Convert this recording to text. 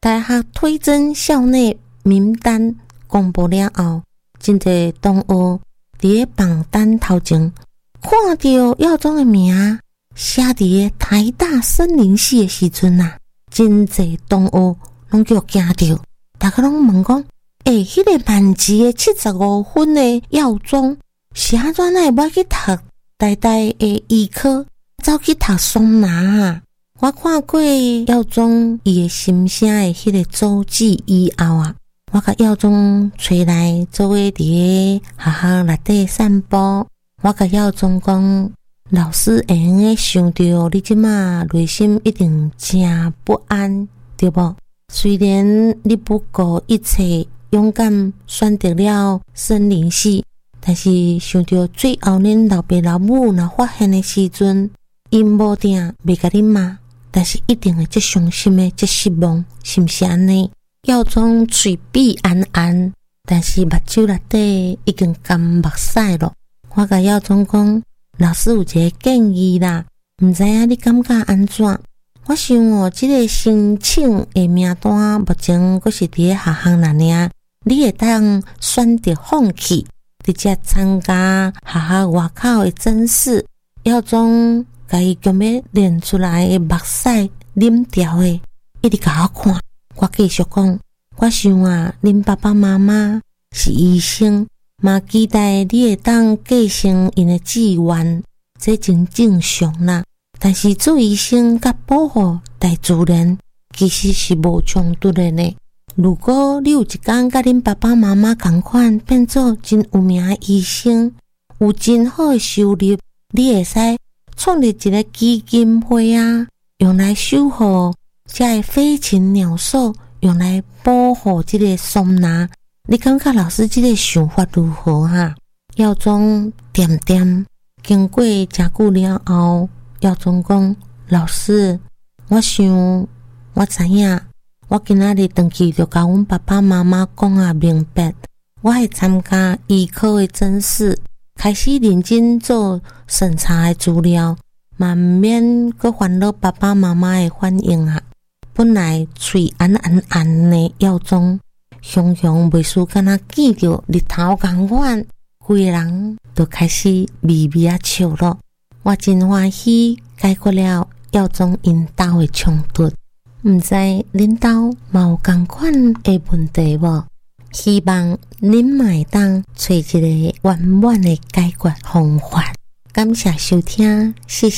大学推甄校内名单公布了后，真侪同学伫个榜单头前看到耀宗的名写伫个台大森林系的时阵啊，真侪同学拢叫惊到，大家拢问讲：迄个满级的75分的耀宗，是安怎会要去读台大的医科，走去读松拿啊？我看过耀宗伊的心声的迄个周记以后啊，我甲耀宗找来做伙伫个学校内底散步。我甲耀宗讲，老师会用个想到你即马内心一定真不安，对无？虽然你不顾一切勇敢选择了森林系，但是想到最后恁老爸老母若发现的时阵，因无定袂甲你骂，但是一定会足伤心的、足失望，是毋是安尼？耀宗嘴闭暗暗，但是目睭内底已经干目屎了。我甲耀宗讲，老师有一个建议啦，毋知影你感觉安怎？我想这个申请的名单目前还是伫个学校内尔，你会当选择放弃，直接参加学校外口的甄试。耀宗甲伊强要练出来的目屎啉掉的，一直甲我看。我继续讲，我想啊，恁爸爸妈妈是医生，嘛期待你会当继承因的志愿，这真正常啦。但是做医生甲保护大自然其实是无冲突的呢。如果你有一天甲恁爸爸妈妈同款变做真有名的医生，有真好的收入，你会使创立一个基金会啊，用来守护这飞禽鸟兽，用来保护这个松拿。你感觉老师这个想法如何哈？耀宗点点经过真久了后，耀宗讲：老师，我想我知影，我今仔日回去就甲阮爸爸妈妈讲啊明白，我会参加医科的甄试，开始认真做审查的资料，嘛毋免搁烦恼爸爸妈妈的反应啊。本来嘴暗的耀宗，雄雄袂输敢若见到日头同款，规个人都开始微微啊笑了。我真欢喜解决了耀宗因兜的冲突，毋知恁兜嘛有同款的问题无？希望恁嘛会当找一个圆满的解决方法。感谢收听，谢谢。